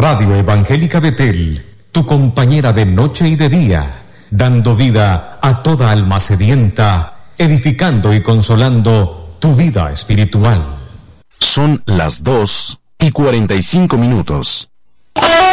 Radio Evangélica Betel, tu compañera de noche y de día, dando vida a toda alma sedienta, edificando y consolando tu vida espiritual. Son las 2:45.